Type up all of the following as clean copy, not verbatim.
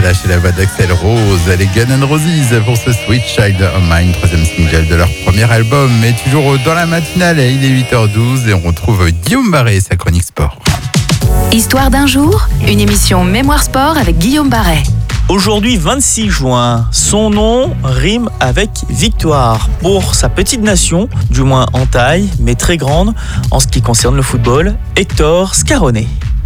Là, chez la voix d'Axel Rose, les Guns N' Roses pour ce Sweet Child of Mine, 3e single de leur premier album. Et toujours dans la matinale, il est 8h12 et on retrouve Guillaume Barret et sa chronique sport. Histoire d'un jour, une émission Mémoire Sport avec Guillaume Barret. Aujourd'hui, 26 juin, son nom rime avec victoire pour sa petite nation, du moins en taille, mais très grande en ce qui concerne le football, Hector Scarone.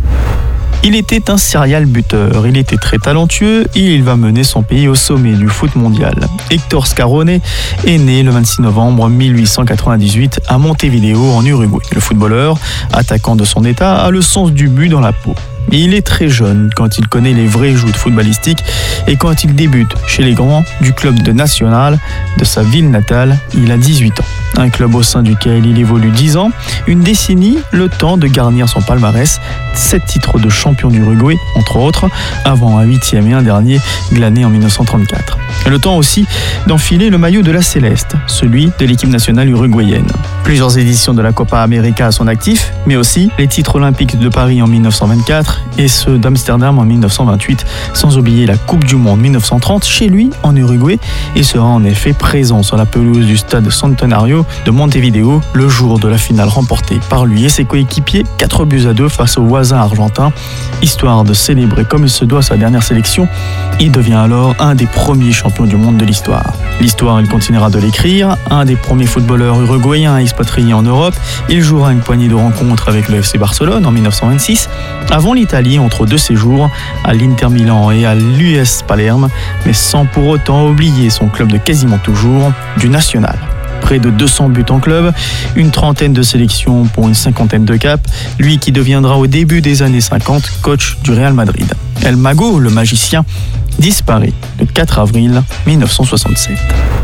Il était un serial buteur, il était très talentueux et il va mener son pays au sommet du foot mondial. Hector Scarone est né le 26 novembre 1898 à Montevideo en Uruguay. Le footballeur, attaquant de son état, a le sens du but dans la peau. Mais il est très jeune quand il connaît les vrais joutes footballistiques et quand il débute chez les grands du club de Nacional de sa ville natale, il a 18 ans. Un club au sein duquel il évolue 10 ans, une décennie, le temps de garnir son palmarès, 7 titres de champion d'Uruguay, entre autres, avant un 8e et un dernier glané en 1934. Le temps aussi d'enfiler le maillot de la Céleste, celui de l'équipe nationale uruguayenne. Plusieurs éditions de la Copa América à son actif, mais aussi les titres olympiques de Paris en 1924 et ceux d'Amsterdam en 1928, sans oublier la Coupe du Monde 1930 chez lui en Uruguay. Il sera en effet présent sur la pelouse du stade Centenario de Montevideo le jour de la finale remportée par lui et ses coéquipiers 4-2 face aux voisins argentins. Histoire de célébrer comme il se doit sa dernière sélection, il devient alors un des premiers champions du monde de l'histoire. L'histoire, il continuera de l'écrire. Un des premiers footballeurs uruguayens expatriés en Europe, il jouera une poignée de rencontres avec le FC Barcelone en 1926, avant l'Italie entre deux séjours à l'Inter Milan et à l'US Palerme, mais sans pour autant oublier son club de quasiment toujours, du Nacional. Près de 200 buts en club, une trentaine de sélections pour une cinquantaine de caps, lui qui deviendra au début des années 50 coach du Real Madrid. El Mago, le magicien, disparaît le 4 avril 1967.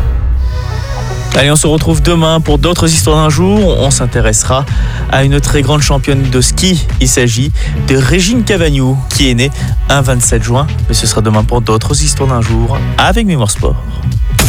Allez, on se retrouve demain pour d'autres histoires d'un jour. On s'intéressera à une très grande championne de ski. Il s'agit de Régine Cavagnou, qui est née un 27 juin. Mais ce sera demain pour d'autres histoires d'un jour avec Mémoire Sport.